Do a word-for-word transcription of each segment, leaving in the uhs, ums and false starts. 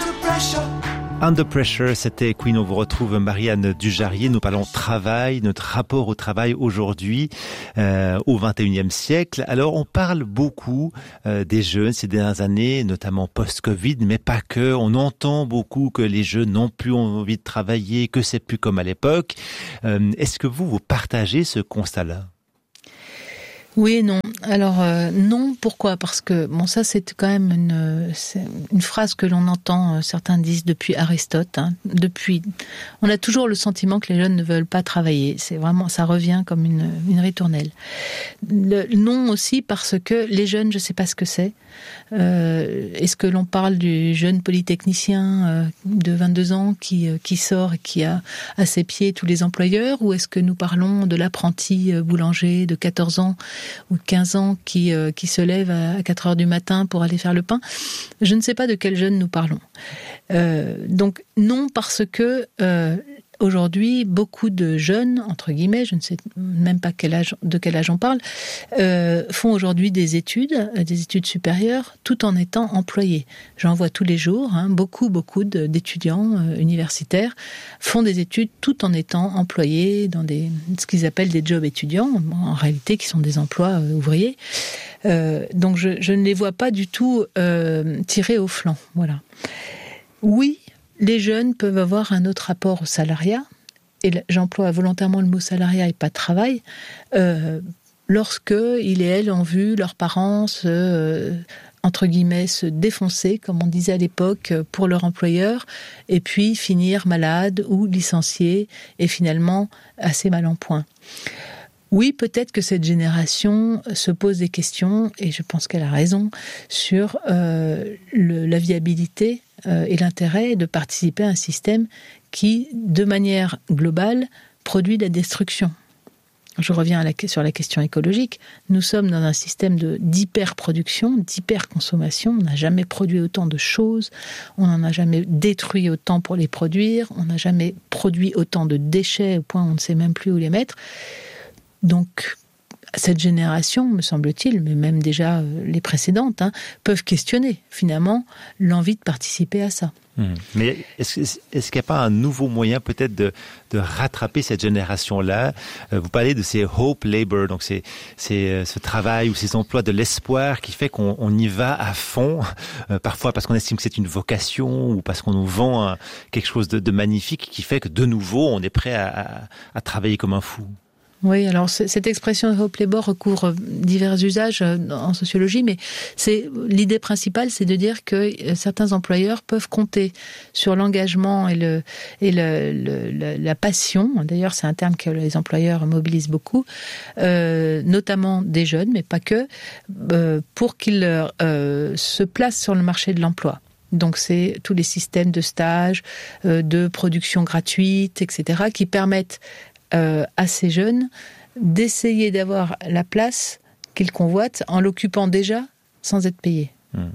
Under Pressure, c'était Queen. On vous retrouve Marianne Dujarier. Nous parlons travail, notre rapport au travail aujourd'hui, euh, au vingt et unième siècle. Alors, on parle beaucoup euh, des jeunes ces dernières années, notamment post-Covid, mais pas que. On entend beaucoup que les jeunes n'ont plus envie de travailler, que c'est plus comme à l'époque. Euh, est-ce que vous, vous partagez ce constat-là ? Oui et non. Alors euh, non, pourquoi ? Parce que bon, ça c'est quand même une, c'est une phrase que l'on entend, euh, certains disent depuis Aristote. Hein, depuis, on a toujours le sentiment que les jeunes ne veulent pas travailler. C'est vraiment, ça revient comme une, une ritournelle. Le non aussi parce que les jeunes, je sais pas ce que c'est. Euh, est-ce que l'on parle du jeune polytechnicien euh, de vingt-deux ans qui euh, qui sort et qui a à ses pieds tous les employeurs, ou est-ce que nous parlons de l'apprenti euh, boulanger de quatorze ans ou quinze ans qui euh, qui se lève à quatre heures du matin pour aller faire le pain? Je ne sais pas de quel jeune nous parlons. Euh, donc non, parce que euh, aujourd'hui, beaucoup de jeunes, entre guillemets, je ne sais même pas quel âge, de quel âge on parle, euh, font aujourd'hui des études, des études supérieures, tout en étant employés. J'en vois tous les jours, hein, beaucoup, beaucoup de, d'étudiants euh, universitaires font des études tout en étant employés dans des, ce qu'ils appellent des jobs étudiants, en réalité qui sont des emplois euh, ouvriers. Euh, donc je, je ne les vois pas du tout euh, tirés au flanc. Voilà. Oui, les jeunes peuvent avoir un autre rapport au salariat, et j'emploie volontairement le mot salariat et pas travail, euh, lorsque ils et elles ont vu leurs parents se, euh, entre guillemets, se défoncer, comme on disait à l'époque, pour leur employeur, et puis finir malade ou licenciés, et finalement assez mal en point. Oui, peut-être que cette génération se pose des questions, et je pense qu'elle a raison, sur euh, le, la viabilité euh, et l'intérêt de participer à un système qui, de manière globale, produit de la destruction. Je reviens à la, sur la question écologique. Nous sommes dans un système de, d'hyper-production, d'hyper-consommation. On n'a jamais produit autant de choses, on n'en a jamais détruit autant pour les produire, on n'a jamais produit autant de déchets au point où on ne sait même plus où les mettre. Donc, cette génération, me semble-t-il, mais même déjà euh, les précédentes, hein, peuvent questionner, finalement, l'envie de participer à ça. Mmh. Mais est-ce, est-ce qu'il n'y a pas un nouveau moyen, peut-être, de, de rattraper cette génération-là ? euh, Vous parlez de ces hope labor, donc c'est, c'est euh, ce travail ou ces emplois de l'espoir qui fait qu'on on y va à fond, euh, parfois parce qu'on estime que c'est une vocation ou parce qu'on nous vend un, quelque chose de, de magnifique qui fait que, de nouveau, on est prêt à, à, à travailler comme un fou. Oui, alors cette expression hope labor recouvre divers usages en sociologie, mais c'est l'idée principale, c'est de dire que certains employeurs peuvent compter sur l'engagement et le et le, le la passion. D'ailleurs, c'est un terme que les employeurs mobilisent beaucoup, euh, notamment des jeunes, mais pas que, euh, pour qu'ils euh, se placent sur le marché de l'emploi. Donc c'est tous les systèmes de stage, euh, de production gratuite, et cetera, qui permettent Euh, à ces jeunes d'essayer d'avoir la place qu'ils convoitent en l'occupant déjà sans être payés. Mmh.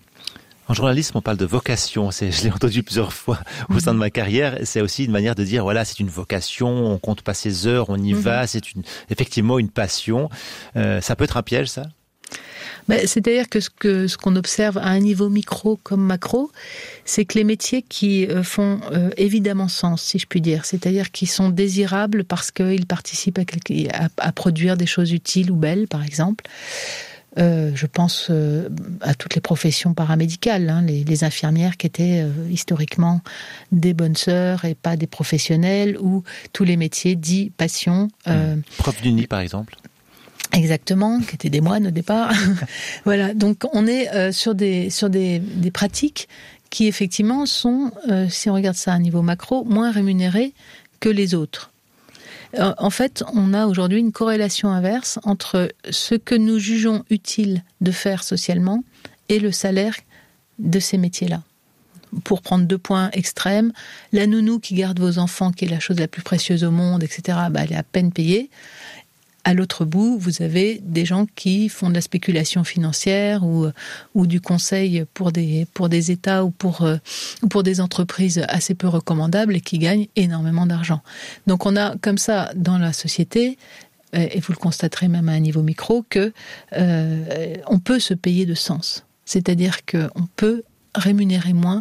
En journalisme, on parle de vocation. C'est, je l'ai entendu plusieurs fois au sein de ma carrière. C'est aussi une manière de dire, voilà, c'est une vocation, on compte pas ses heures, on y mmh. va, c'est une, effectivement une passion. Euh, ça peut être un piège, ça ? Ben, c'est-à-dire que ce, que ce qu'on observe à un niveau micro comme macro, c'est que les métiers qui euh, font euh, évidemment sens, si je puis dire, c'est-à-dire qui sont désirables parce qu'ils participent à, quelque, à, à produire des choses utiles ou belles, par exemple. Euh, je pense euh, à toutes les professions paramédicales, hein, les, les infirmières qui étaient euh, historiquement des bonnes sœurs et pas des professionnels, ou tous les métiers dits passion. Euh, mmh. Prof d'uni, par exemple. Exactement, qui étaient des moines au départ. Voilà, donc on est euh, sur des sur des, des pratiques qui effectivement sont, euh, si on regarde ça à un niveau macro, moins rémunérées que les autres. Euh, en fait, on a aujourd'hui une corrélation inverse entre ce que nous jugeons utile de faire socialement et le salaire de ces métiers-là. Pour prendre deux points extrêmes, la nounou qui garde vos enfants, qui est la chose la plus précieuse au monde, et cetera, bah, elle est à peine payée. À l'autre bout, vous avez des gens qui font de la spéculation financière ou, ou du conseil pour des, pour des États ou pour, euh, ou pour des entreprises assez peu recommandables et qui gagnent énormément d'argent. Donc on a comme ça dans la société, et vous le constaterez même à un niveau micro, que euh, on peut se payer de sens. C'est-à-dire qu'on peut rémunérer moins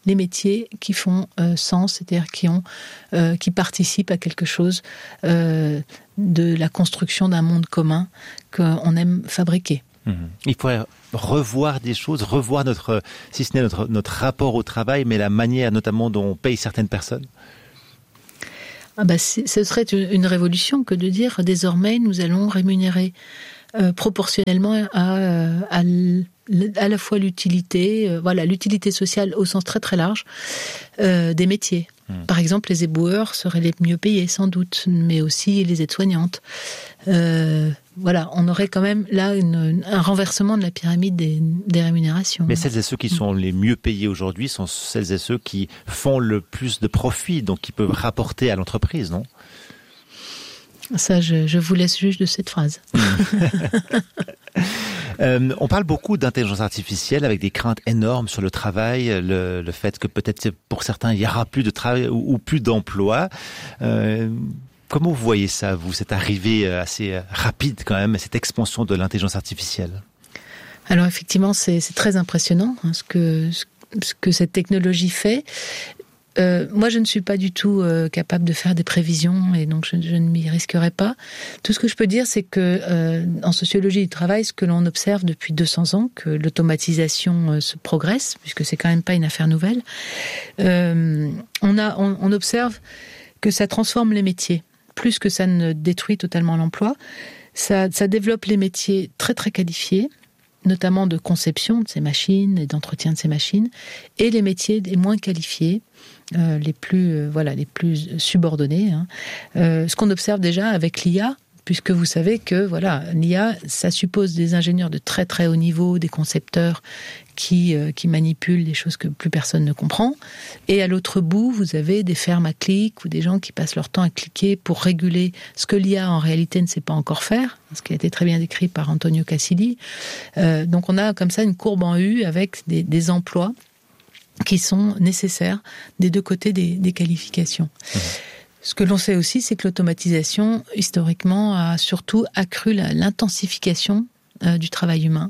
les métiers qui font euh, sens, c'est-à-dire qui ont, euh, qui participent à quelque chose euh, de la construction d'un monde commun qu'on aime fabriquer. Mmh. Il faudrait revoir des choses, revoir notre, si ce n'est notre, notre rapport au travail, mais la manière notamment dont on paye certaines personnes. Ah bah, ce serait une révolution que de dire désormais nous allons rémunérer euh, proportionnellement à, à, à la fois l'utilité, euh, voilà, l'utilité sociale au sens très très large euh, des métiers. Mmh. Par exemple, les éboueurs seraient les mieux payés sans doute, mais aussi les aides-soignantes. Euh, voilà, on aurait quand même là une, un renversement de la pyramide des, des rémunérations. Mais celles et ceux qui sont les mieux payés aujourd'hui sont celles et ceux qui font le plus de profit, donc qui peuvent rapporter à l'entreprise, non ? Ça, je, je vous laisse juge de cette phrase. Euh, on parle beaucoup d'intelligence artificielle avec des craintes énormes sur le travail, le, le fait que peut-être pour certains il y aura plus de travail ou, ou plus d'emploi. Euh, comment vous voyez ça, vous, cette arrivée assez rapide quand même, cette expansion de l'intelligence artificielle ? Alors effectivement, c'est, c'est très impressionnant hein, ce que ce que cette technologie fait. Euh, moi, je ne suis pas du tout euh, capable de faire des prévisions et donc je, je ne m'y risquerai pas. Tout ce que je peux dire, c'est que euh, en sociologie du travail, ce que l'on observe depuis deux cents ans, que l'automatisation euh, se progresse, puisque c'est quand même pas une affaire nouvelle. Euh, on a, on, on observe que ça transforme les métiers, plus que ça ne détruit totalement l'emploi. Ça, ça développe les métiers très très qualifiés, notamment de conception de ces machines et d'entretien de ces machines, et les métiers les moins qualifiés, euh, les plus euh, voilà les plus subordonnés. Hein. Euh, ce qu'on observe déjà avec l'I A, puisque vous savez que voilà l'I A, ça suppose des ingénieurs de très très haut niveau, des concepteurs qui euh, qui manipulent des choses que plus personne ne comprend. Et à l'autre bout, vous avez des fermes à clics ou des gens qui passent leur temps à cliquer pour réguler ce que l'I A en réalité ne sait pas encore faire, ce qui a été très bien décrit par Antonio Casilli. Euh, donc on a comme ça une courbe en U avec des, des emplois qui sont nécessaires des deux côtés des, des qualifications. Mmh. Ce que l'on sait aussi, c'est que l'automatisation, historiquement, a surtout accru la, l'intensification euh, du travail humain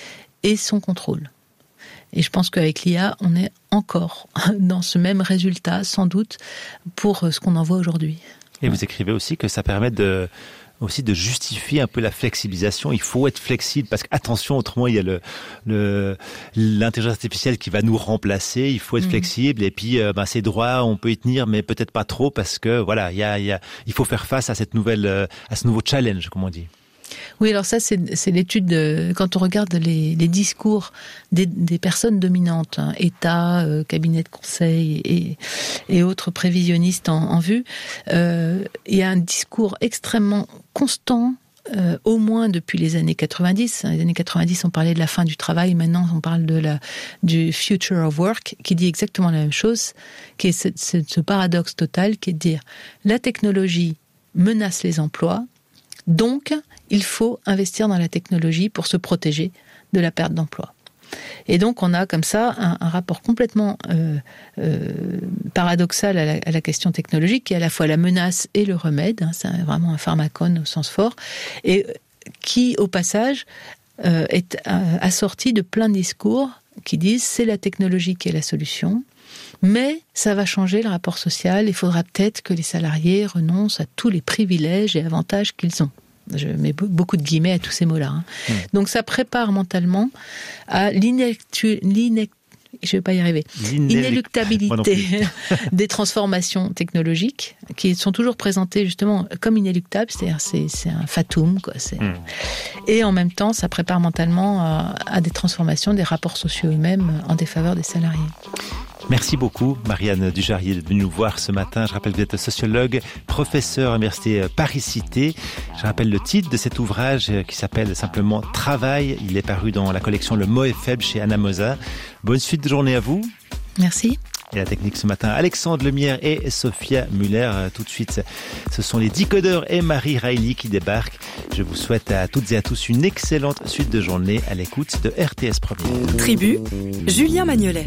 et son contrôle. Et je pense qu'avec l'I A, on est encore dans ce même résultat, sans doute, pour ce qu'on en voit aujourd'hui. Et vous écrivez aussi que ça permet de... aussi de justifier un peu la flexibilisation. Il faut être flexible parce qu'attention, autrement il y a le, le l'intelligence artificielle qui va nous remplacer. Il faut être mmh. flexible et puis euh, ben, ces droits on peut y tenir, mais peut-être pas trop parce que voilà, il y a, il y a, il faut faire face à cette nouvelle, euh, à ce nouveau challenge, comme on dit. Oui, alors ça, c'est, c'est l'étude de, quand on regarde les, les discours des, des personnes dominantes, hein, État, euh, cabinet de conseil et, et autres prévisionnistes en, en vue, euh, il y a un discours extrêmement constant, euh, au moins depuis les années quatre-vingt-dix. Les années quatre-vingt-dix, on parlait de la fin du travail, maintenant on parle de la, du future of work, qui dit exactement la même chose, qui est ce, ce, ce paradoxe total, qui est de dire la technologie menace les emplois, donc il faut investir dans la technologie pour se protéger de la perte d'emploi. Et donc on a comme ça un, un rapport complètement euh, euh, paradoxal à la, à la question technologique, qui est à la fois la menace et le remède, hein, c'est vraiment un pharmacone au sens fort, et qui au passage euh, est euh, assorti de plein de discours qui disent c'est la technologie qui est la solution, mais ça va changer le rapport social, il faudra peut-être que les salariés renoncent à tous les privilèges et avantages qu'ils ont. Je mets beaucoup de guillemets à tous ces mots-là. Hein. Mmh. Donc ça prépare mentalement à l'inactu... l'inec... je ne vais pas y arriver. Inéluctabilité des transformations technologiques qui sont toujours présentées justement comme inéluctables, c'est-à-dire c'est, c'est un fatum, quoi. C'est... Mmh. Et en même temps, ça prépare mentalement à, à des transformations des rapports sociaux eux-mêmes en défaveur des salariés. Merci beaucoup, Marianne Dujarrier, d'être venue nous voir ce matin. Je rappelle que vous êtes sociologue, professeur à l'université Paris-Cité. Je rappelle le titre de cet ouvrage qui s'appelle simplement « Travail ». Il est paru dans la collection Le mot est faible chez Anna Mosa. Bonne suite de journée à vous. Merci. Et la technique ce matin, Alexandre Lemierre et Sophia Muller. Tout de suite, ce sont les Decodeurs et Marie Reilly qui débarquent. Je vous souhaite à toutes et à tous une excellente suite de journée à l'écoute de R T S Premier. Tribu, Julien Magnolet.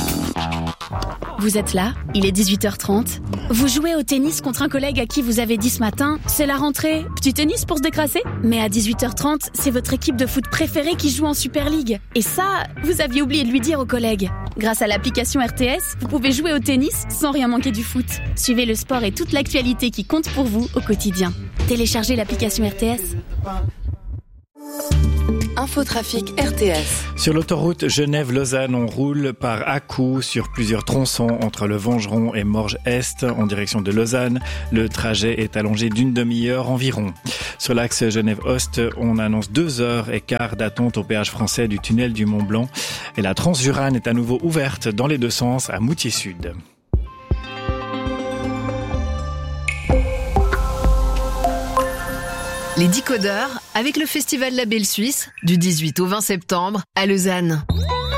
Vous êtes là, il est dix-huit heures trente. Vous jouez au tennis contre un collègue à qui vous avez dit ce matin « C'est la rentrée, petit tennis pour se décrasser ?» Mais à dix-huit heures trente, c'est votre équipe de foot préférée qui joue en Super League. Et ça, vous aviez oublié de lui dire au collègue. Grâce à l'application R T S, vous pouvez jouer au tennis sans rien manquer du foot. Suivez le sport et toute l'actualité qui compte pour vous au quotidien. Téléchargez l'application R T S. Infotrafic R T S. Sur l'autoroute Genève-Lausanne, on roule par à-coups sur plusieurs tronçons entre le Vengeron et Morges-Est en direction de Lausanne. Le trajet est allongé d'une demi-heure environ. Sur l'axe Genève-Ost, on annonce deux heures et quart d'attente au péage français du tunnel du Mont-Blanc. Et la Transjurane est à nouveau ouverte dans les deux sens à Moutier-Sud. Les Décodeurs avec le Festival La Belle Suisse du dix-huit au vingt septembre à Lausanne.